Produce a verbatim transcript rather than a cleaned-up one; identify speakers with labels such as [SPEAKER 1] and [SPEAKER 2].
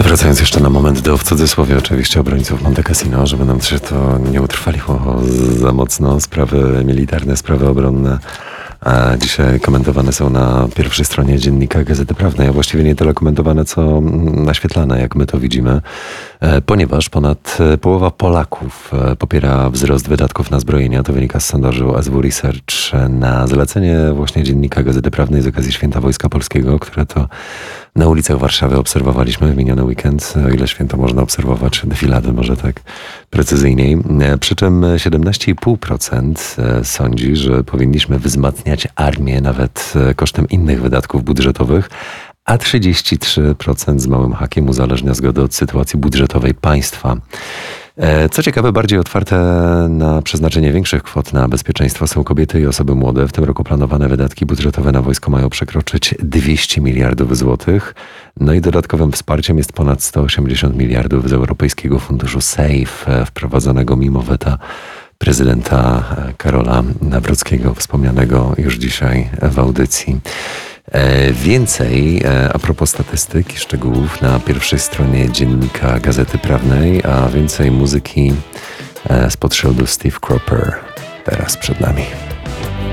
[SPEAKER 1] Wracając jeszcze na moment do, w cudzysłowie oczywiście, obrońców Monte Cassino, żeby nam się to nie utrwaliło za mocno. Sprawy militarne, sprawy obronne a dzisiaj komentowane są na pierwszej stronie dziennika Gazety Prawnej, a właściwie nie tyle komentowane, co naświetlane, jak my to widzimy, ponieważ ponad połowa Polaków popiera wzrost wydatków na zbrojenia. To wynika z sondażu S W Research na zalecenie właśnie dziennika Gazety Prawnej z okazji Święta Wojska Polskiego, które to na ulicach Warszawy obserwowaliśmy w miniony weekend, o ile święto można obserwować, defilady może tak precyzyjniej. Przy czym siedemnaście i pół procent sądzi, że powinniśmy wzmacniać armię nawet kosztem innych wydatków budżetowych, a trzydzieści trzy procent z małym hakiem uzależnia zgodę od sytuacji budżetowej państwa. Co ciekawe, bardziej otwarte na przeznaczenie większych kwot na bezpieczeństwo są kobiety i osoby młode. W tym roku planowane wydatki budżetowe na wojsko mają przekroczyć dwieście miliardów złotych. No i dodatkowym wsparciem jest ponad sto osiemdziesiąt miliardów z Europejskiego Funduszu SAFE, wprowadzonego mimo weta prezydenta Karola Nawrockiego, wspomnianego już dzisiaj w audycji. Więcej a propos statystyk i szczegółów na pierwszej stronie dziennika Gazety Prawnej, a więcej muzyki spod szyldu Steve Cropper teraz przed nami.